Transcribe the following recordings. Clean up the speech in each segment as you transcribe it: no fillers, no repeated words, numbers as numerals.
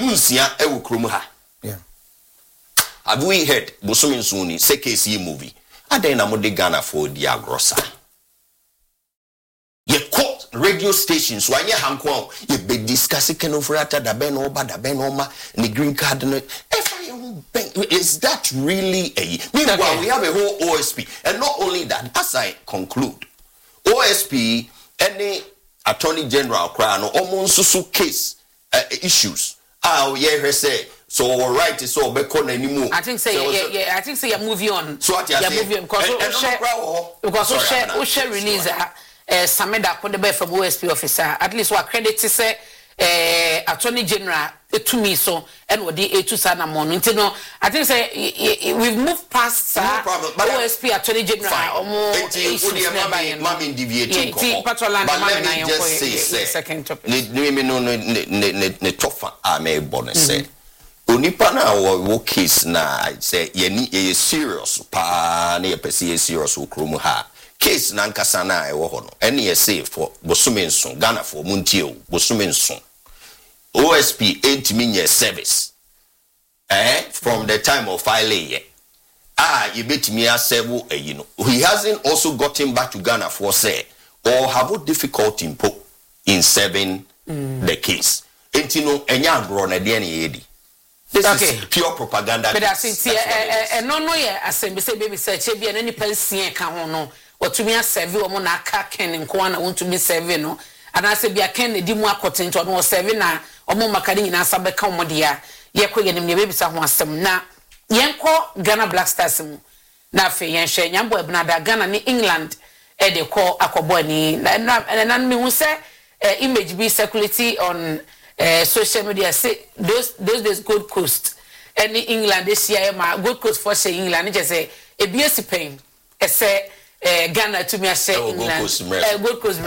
munsia e wo krom ha. Yeah. Have we heard Bosomi Nsuni say KC movie? Aden na mo de Ghana for di agrosa. Ye call radio stations why ye hanko ye be discussing kenofrata da ben oba da ben oma ni green card no is that really a meanwhile we have a whole OSP and not only that as I conclude OSP any attorney general cry no almost case issues ye say so all right so be corner anymore. I think say I think say you're moving on. So what you moving because share release Sameda Kodebe from OSP officer at least what credit to say attorney general to me so and what the A2 sana mon you know I think say we've moved past OSP attorney general almost mami deviating but let me just say second topic ne tofa me bonus say onipa na wo case na say ye serious pa na ye pese serious okromu ha case na nkasa na e wo ho no ene ye say for Bosomi Nson Ghana for Muntio Bosomi Nson OSP entimi nye service from the time of filing ye you betimi asewo you know he hasn't also gotten back to Ghana for say or have difficulty in serving the case entino enya agro na de na yedi. This is pure propaganda. But I think no yeah assembly say baby search be and any person can ho no what to me serve o mo na aka ken nko na want to me serve no and I say be ken di mu akote nto no serve na o mo makari nyina sabeka o mo dia ye ko ye nim ne baby sa ho asem na yenko Ghana Black Stars mu na fe yen hwe nyambo ebnada Ghana ni England e de ko akobo ni na me hu say image be circulating on social media say those Gold Coast and England this year Gold Coast for say England just say a BSc pain say Ghana to me say England Gold Coast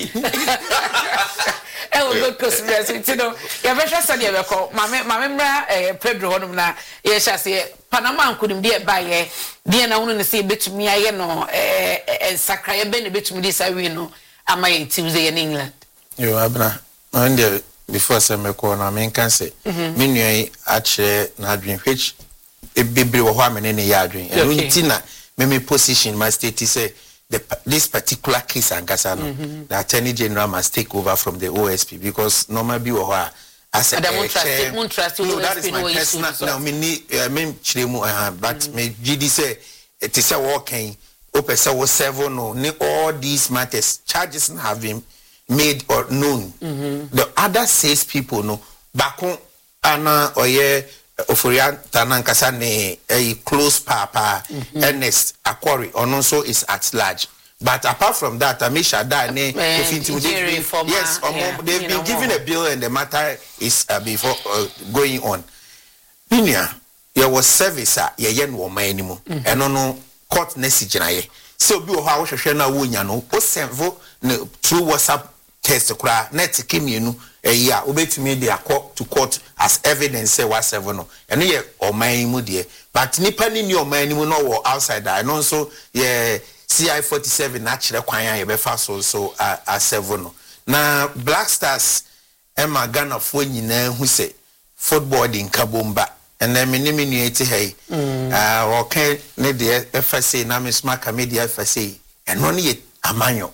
Gold Coast you know ya be sure say be call mama Pedro honum na ye sha say Panama nkudim de ba ye de na hunu ne say betumi aye no ensakra ye be ne betumi dis awi no ama ye Tuesday in England yo abna and before some call na men can say me nua ache na adwen which e bebre wo ho amene ne ya adwen eno ntina me position my state say this particular case angasa no the attorney general must take over from the OSP because normal be wo ho as a trust no that is my personal no me chiremu but me GD say it is a working opesa wo 7 no all these matters charges have been made or known. The other 6 people no bako ana oye Oforia Tanankasa ne a close papa Ernest Aquari also is at large. But apart from that, Amisha da ne yes, they've been given a bill and the matter is before going on. Minia, there was service ye yen wo manimu and no court message na ye. So bi o ha wo hwehwe na wo nya no o senvo through WhatsApp test kura net kemienu eya obetumi de akọ to court as evidence say what 7 no eno ye oman mu de but nipa ni oman mu no wo outside I know so ye CI 47 na kire kwan ya be fa so a 7 no na Black Stars Emma Ghana fo nyina hu say football din kabomba ena me ni menu eti hey okay ne de FSA na me smart media FSA eno ne ye amanyo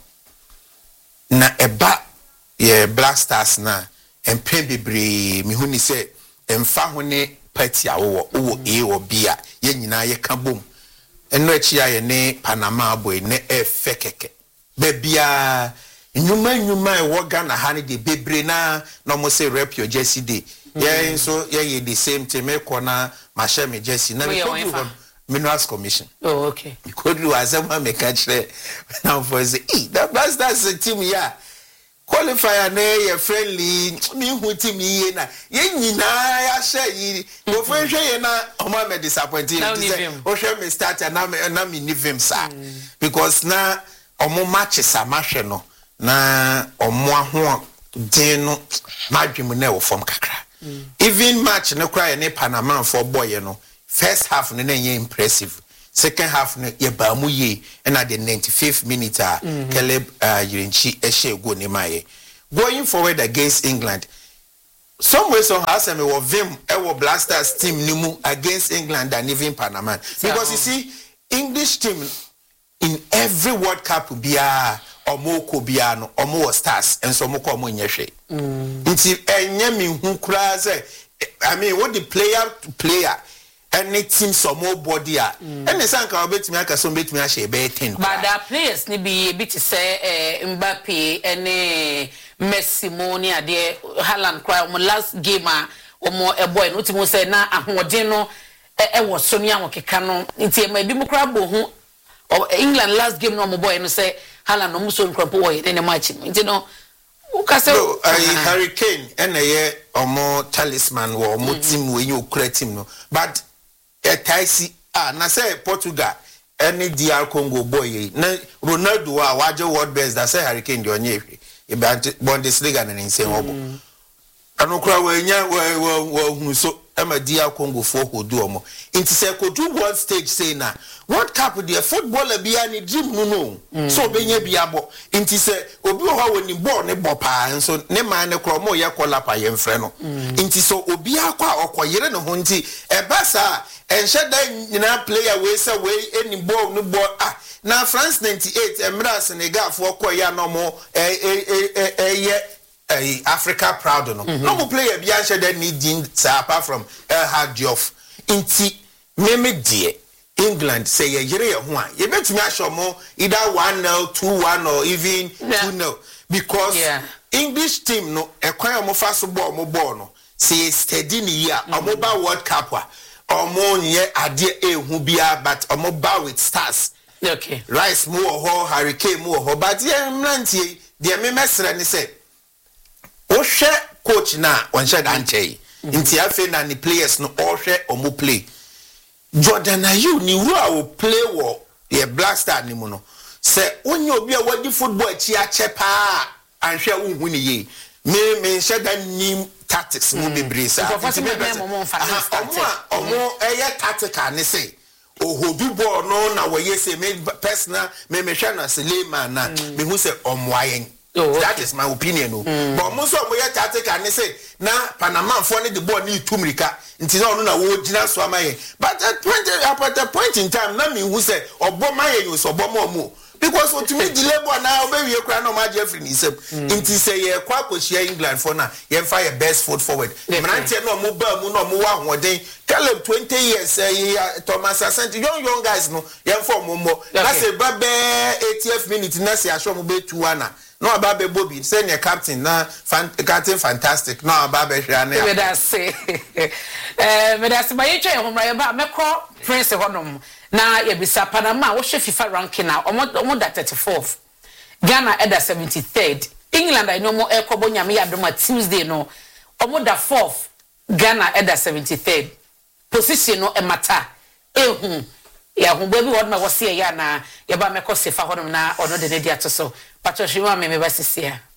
na eba ye Black Stars na empe bebre mi huni se emfa ho ne party awo e wo bia ye nyina ye ka bom eno achi ya ye ne Panama boy ne efekeke be bia nyuma e wo Ghana ha ne de bebre na no mo say rep your jersey day ye so ye the same thing me kona ma share me jersey na me ko Minerals Commission. Oh, okay. Could you as a make catch now for the that's the team here. Qualifier na friendly me who team ye na ye nyina ya share go friend share na o ma me disappointed o share me start na me ni vim sa because na o mo matches amahwe no na o mo aho den no madwem na wo form kakra even match na cry na Panama for boy no first half no na impressive second half no ye ba mu ye na the 95th minute Caleb Yirinchi ehye go ne maye going forward against England somewhere somehow say me wo vim e Blasters team nimu against England and even Panama because you see English team in every World Cup bia omo ko bia no omo was stars and so mo ko omo nyehwe nti enye me hu kura say I mean what the player to player any team some more body and the sanka obetimi aka so betimi a share be 10 but the players ni be to say Mbappe and Messi money ade Haaland cry last game omo boy no timo say na ahoden no was so nia wokeka no nti ma bi mu kra bo hu England last game no omo boy no say Haaland no muso nkrampo wo ye match nti no ukase Harry Kane and omo talisman wo omo team we you okra team no but taisi na say Portugal any DR Congo boy na Ronaldo waje world best that say Harry Kane de onye e Bundesliga na nsen obo anokra we nya we hu so ama DR Congo for hodu omo inti say kodu world stage say na World Cup the footballer bia ni dream no so benya bia bo inti say obi ho ha woni ball ne bopa nso ne man ne kro mo ye kola pa ye mfre no inti so obi akwa okoyere ne ho nti e basa enhye dan nyina player we say we any ball no ball na France 98 emra Senegal for koya no mo Africa proud no mo player bia enhye dan need apart from El Hadji Diouf inti meme die England say ye yere ho a ye betumi ashomo either 1-0 2-1 or even 2-0 because English team no ekwan mo fa so ball mo no say steady ni ya omo ba World Cup omo nye ade ehu bia but omo ba with stars okay Rice mo ho Harry Kane mo ho but ye mrantie de me mesre ni say o hwe coach na onhye dan chei nti afi na ni players no o hwe omo play Jordan Ayew ni wura wo play wo ye Blaster ni mu no se onye obi a wadi football chi ache pa anhwe unhu ni ye me sheda nim tactics mu bebresa omo eye tactical ni say ohodu ball no na wo ye say me personal me hwe na Suleiman na me hu say omwayen that is my opinion no but mo so mo ye tactical ni say na Panama for ni the ball ni tumrika nti na onu na wo gina so amaye but at the point in time na me who say obomaye you so obomo because what to me delay ball na obewie kra na ma Jeffrey ni sem nti say ye kwa koshia England for na ye fire best foot forward mrantie na omo ba mu na omo wa hoden Caleb 20 years Thomas Asante young guys no ye for mo na say ba be 80th minute na say asho mo be 2-1 no ababe Bobby say ne captain na captain fantastic no ababe hwa na me da say ba yetwa ye homra ye ba mekro prince honom na ye bisa Panama wo hwe FIFA ranking na omo da 34th Ghana eda 73rd England I know mo ekobo nyame ya doma Tuesday no omo da 4th Ghana eda 73rd position no emata ehu ya hu baby word na wo se ya na ye ba mekọ sefa honom na ono de ne dia to so patrol shima me ba sisia